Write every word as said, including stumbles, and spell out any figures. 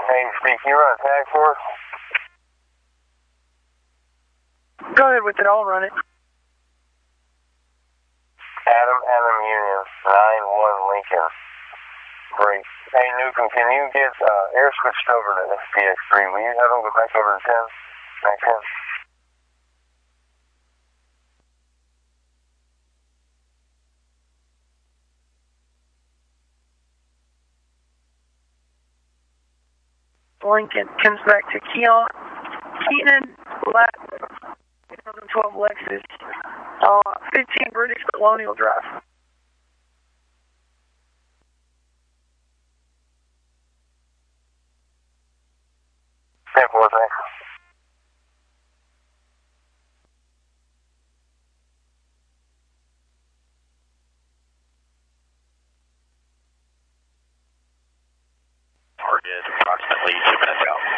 Hey, Steve, can you run a tag for us? Go ahead with it, I'll run it. Adam, Adam Union, nine one Lincoln. Great. Hey, Newcomb, can you get uh, air switched over to S P X three? Will you have them go back over to ten? Back ten. Lincoln comes back to Keon. Keaton, lap twenty twelve Lexus, uh, fifteen British Colonial Drive. ten four, thanks. Target approximately two minutes out.